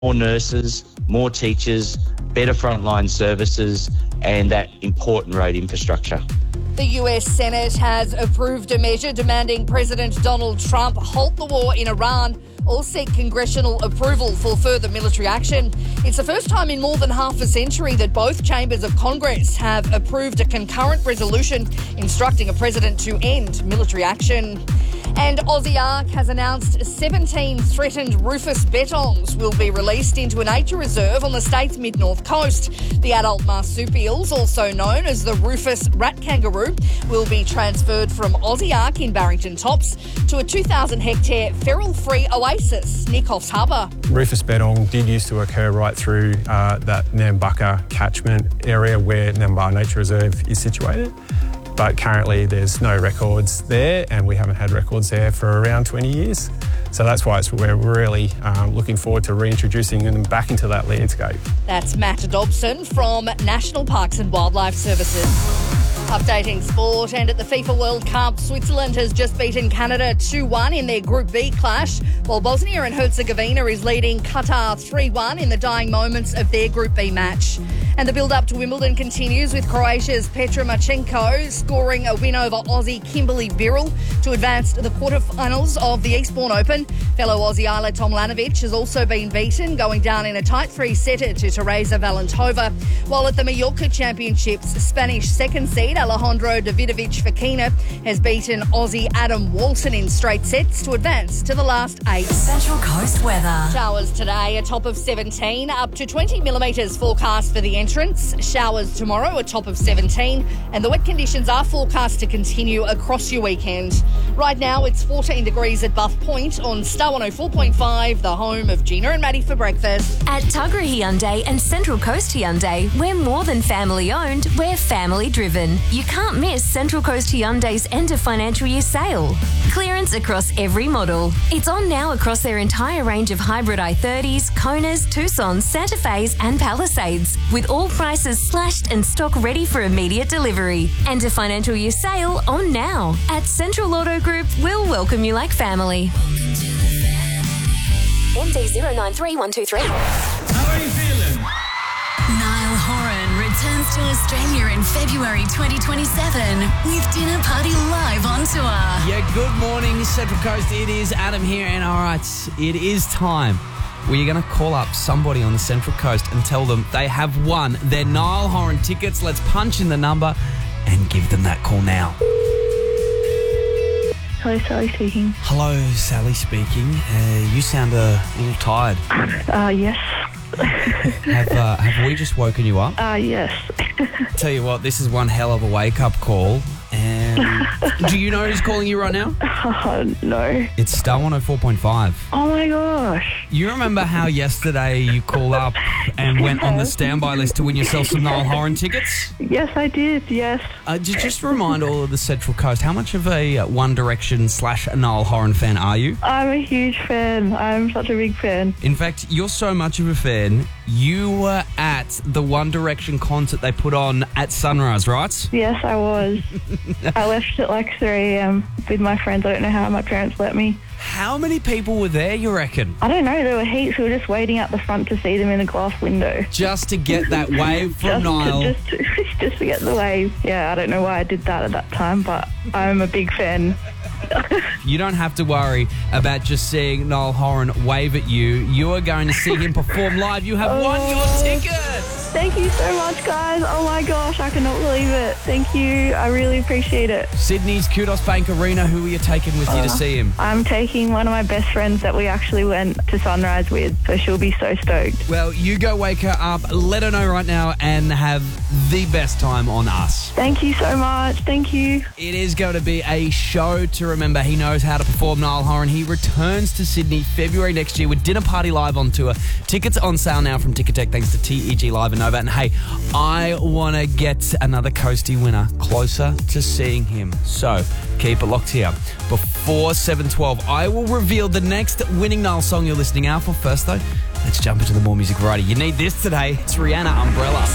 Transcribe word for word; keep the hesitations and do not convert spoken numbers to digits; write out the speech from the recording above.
more nurses, more teachers, better frontline services, and that important road infrastructure. The U S Senate has approved a measure demanding President Donald Trump halt the war in Iran or seek congressional approval for further military action. It's the first time in more than half a century that both chambers of Congress have approved a concurrent resolution instructing a president to end military action. And Aussie Ark has announced seventeen threatened rufous bettongs will be released into a nature reserve on the state's mid-north coast. The adult marsupials, also known as the rufous rat kangaroo, will be transferred from Aussie Ark in Barrington Tops to a two thousand hectare feral-free oasis near Coffs Harbour. Rufous bettong did used to occur right through uh, that Nambucca catchment area where Nambucca Nature Reserve is situated. But currently there's no records there, and we haven't had records there for around twenty years. So that's why it's, we're really um, looking forward to reintroducing them back into that landscape. That's Matt Dobson from National Parks and Wildlife Services. Updating sport, and at the FIFA World Cup, Switzerland has just beaten Canada two one in their Group B clash, while Bosnia and Herzegovina is leading Qatar three one in the dying moments of their Group B match. And the build-up to Wimbledon continues with Croatia's Petra Marchenko scoring a win over Aussie Kimberly Birrell to advance to the quarterfinals of the Eastbourne Open. Fellow Aussie Isla Tomljanovic has also been beaten, going down in a tight three-setter to Teresa Valentova. While at the Mallorca Championships, Spanish second seed Alejandro Davidovich Fokina has beaten Aussie Adam Walton in straight sets to advance to the last eight. Central Coast weather. Showers today, a top of seventeen, up to twenty millimetres forecast for the entrance. Showers tomorrow, a top of seventeen, and the wet conditions are forecast to continue across your weekend. Right now, it's fourteen degrees at Buff Point on Star one oh four point five, the home of Gina and Maddie for breakfast. At Tuggerah Hyundai and Central Coast Hyundai, we're more than family owned, we're family driven. You can't miss Central Coast Hyundai's end of financial year sale. Clearance across every model. It's on now across their entire range of hybrid i thirties, Konas, Tucsons, Santa Fe's and Palisades, with all prices slashed and stock ready for immediate delivery. End of financial year sale on now. At Central Auto Group, we'll welcome you like family. M D zero nine three one two three. How are you feeling? Niall Horan returns to Australia in February twenty twenty-seven with Dinner Party live on tour. Yeah, good morning, Central Coast. It is Adam here, and all right, it is time where you're going to call up somebody on the Central Coast and tell them they have won their Niall Horan tickets. Let's punch in the number and give them that call now. Hello, Sally speaking. Hello, Sally speaking. Uh, you sound a little tired. Uh, yes. have, uh, have we just woken you up? Uh, yes. Tell you what, this is one hell of a wake-up call. And do you know who's calling you right now? Uh, no. It's Star one oh four point five. Oh, my gosh. You remember how yesterday you called up and went on the standby list to win yourself some Niall Horan tickets? Yes, I did, yes. Uh, just remind all of the Central Coast, how much of a uh, One Direction slash Niall Horan fan are you? I'm a huge fan. I'm such a big fan. In fact, you're so much of a fan, you were at the One Direction concert they put on at Sunrise, right? Yes, I was. I left at like three a.m. with my friends. I don't know how my parents let me. How many people were there, you reckon? I don't know. There were heaps. We were just waiting out the front to see them in a glass window. Just to get that wave from just Niall. To, just, to, just to get the wave. Yeah, I don't know why I did that at that time, but I'm a big fan. You don't have to worry about just seeing Niall Horan wave at you. You are going to see him perform live. You have oh, won your tickets. Thank you so much, guys. Oh, my gosh, I cannot believe it. Thank you. I really appreciate it. Sydney's Kudos Bank Arena, who are you taking with uh, you to see him? I'm taking one of my best friends that we actually went to Sunrise with, so she'll be so stoked. Well, you go wake her up, let her know right now, and have the best time on us. Thank you so much. Thank you. It is going to be a show to remember. He knows how to perform, Niall Horan. He returns to Sydney February next year with Dinner Party live on tour. Tickets on sale now from Ticketek thanks to T E G Live and Nova. And hey, I want to get another Coastie winner closer to seeing him. So keep it locked here. Before seven twelve, I will reveal the next winning Niall song you're listening out for. First though, let's jump into the more music variety. You need this today. It's Rihanna, Umbrella.